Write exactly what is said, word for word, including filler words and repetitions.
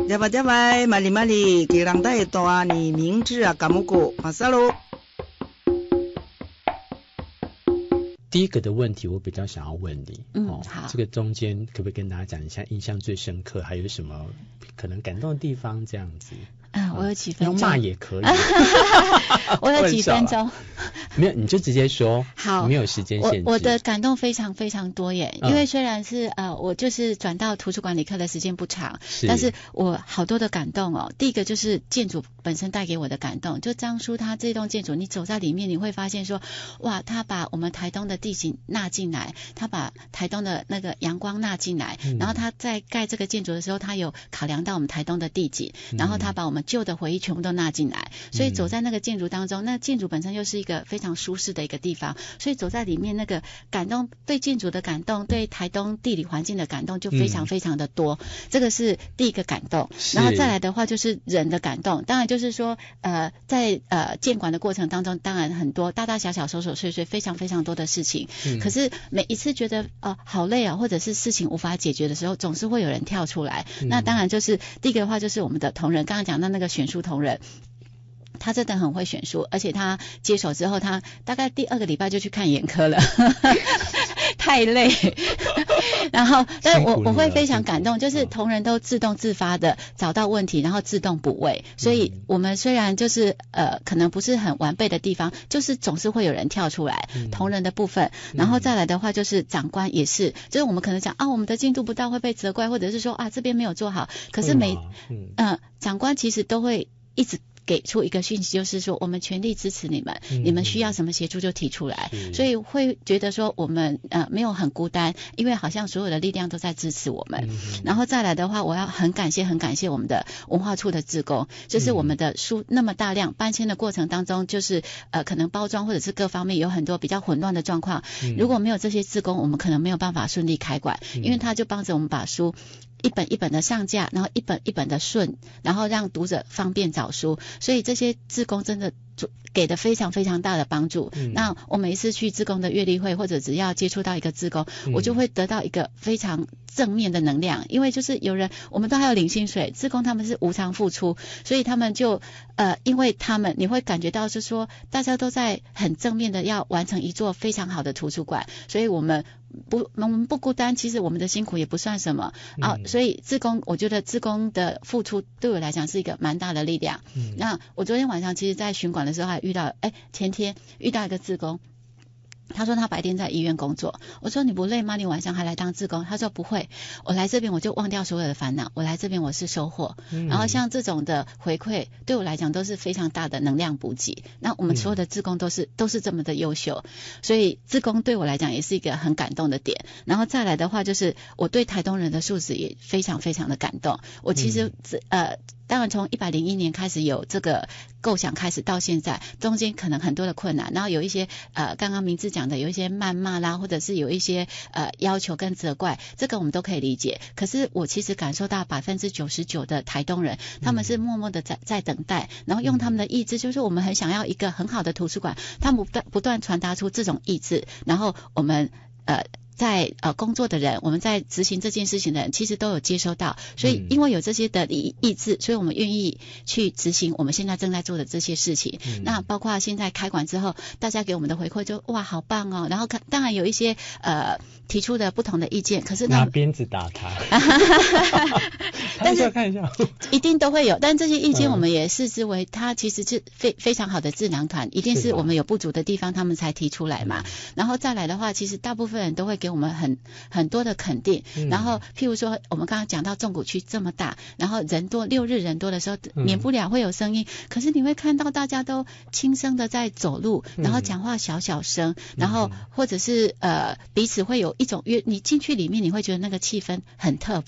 加巴加巴，玛丽玛丽，给人带多啊，你名字啊，嘎木古，马萨喽。 第一个的问题我比较想要问你， 嗯， 哦， 好， 这个中间可不可以跟大家讲一下印象最深刻，还有什么可能感动的地方这样子？ 嗯，我有几分钟， 要骂也可以。 我有几分钟， 没有你就直接说。 好， 没有时间限制。 我我的感动非常非常多耶， 嗯、 因为虽然是呃我就是转到图书馆理科的时间不长， 是但是我好多的感动哦。第一个就是建筑本身带给我的感动，就张叔他这栋建筑，你走在里面你会发现说，哇，他把我们台东的地形纳进来，他把台东的那个阳光纳进来，嗯、然后他在盖这个建筑的时候，他有考量到我们台东的地景，嗯、然后他把我们旧的回忆全部都纳进来，所以走在那个建筑当中，那建筑本身又是一个非常舒适的一个地方，所以走在里面那个感动，对建筑的感动，对台东地理环境的感动就非常非常的多，嗯、这个是第一个感动。然后再来的话就是人的感动，当然就是说呃在呃建馆的过程当中，当然很多大大小小琐琐碎碎非常非常多的事情，嗯、可是每一次觉得呃好累啊，或者是事情无法解决的时候，总是会有人跳出来，嗯、那当然就是第一个的话就是我们的同仁，刚刚讲到那个选书同仁，他真的很会选书，而且他接手之后，他大概第二个礼拜就去看眼科了，太累。然后，但我我会非常感动，就是同仁都自动自发的找到问题，然后自动补位。所以我们虽然就是呃可能不是很完备的地方，就是总是会有人跳出来，嗯、同仁的部分。然后再来的话，就是长官也是，就是我们可能讲啊，我们的进度不到会被责怪，或者是说啊这边没有做好，可是每嗯、呃、长官其实都会一直给出一个讯息，就是说我们全力支持你们，嗯、你们需要什么协助就提出来，所以会觉得说我们呃没有很孤单，因为好像所有的力量都在支持我们。嗯、然后再来的话，我要很感谢很感谢我们的文化处的志工，就是我们的书那么大量搬迁的过程当中，就是呃可能包装或者是各方面有很多比较混乱的状况，嗯、如果没有这些志工，我们可能没有办法顺利开馆，嗯、因为他就帮着我们把书一本一本的上架，然后一本一本的顺，然后让读者方便找书，所以这些志工真的给的非常非常大的帮助。嗯、那我每一次去志工的月例会，或者只要接触到一个志工，嗯、我就会得到一个非常正面的能量，因为就是有人我们都还有领薪水，志工他们是无偿付出，所以他们就呃因为他们你会感觉到是说大家都在很正面的要完成一座非常好的图书馆，所以我们不我们不孤单，其实我们的辛苦也不算什么啊，所以志工我觉得志工的付出对我来讲是一个蛮大的力量。嗯、那我昨天晚上其实在巡馆的时候还遇到，哎，前天遇到一个志工，他说他白天在医院工作，我说你不累吗？你晚上还来当志工？他说不会，我来这边我就忘掉所有的烦恼，我来这边我是收获。嗯、然后像这种的回馈对我来讲都是非常大的能量补给，那我们所有的志工都是、嗯、都是这么的优秀，所以志工对我来讲也是一个很感动的点。然后再来的话就是我对台东人的素质也非常非常的感动，我其实、嗯、呃当然从一百零一年开始有这个构想开始到现在，中间可能很多的困难，然后有一些呃刚刚明志讲的有一些谩骂啦，或者是有一些呃要求跟责怪，这个我们都可以理解。可是我其实感受到百分之九十九的台东人，他们是默默的在在等待，然后用他们的意志，就是我们很想要一个很好的图书馆，他们不断不断传达出这种意志，然后我们呃在呃工作的人，我们在执行这件事情的人，其实都有接收到，所以因为有这些的意意志，所以我们愿意去执行我们现在正在做的这些事情。嗯、那包括现在开馆之后，大家给我们的回馈就哇好棒哦，然后看当然有一些呃提出的不同的意见，可是拿鞭子打他， 但是看一下， 一定都会有，但这些意见我们也视之为它其实是非非常好的智囊团，一定是我们有不足的地方，他们才提出来嘛。然后再来的话，其实大部分人都会给我们很很多的肯定，嗯、然后譬如说我们刚刚讲到纵谷区这么大，然后人多六日人多的时候，免不了会有声音，嗯、可是你会看到大家都轻声的在走路，然后讲话小小声，嗯、然后或者是呃彼此会有一种约，你进去里面你会觉得那个气氛很特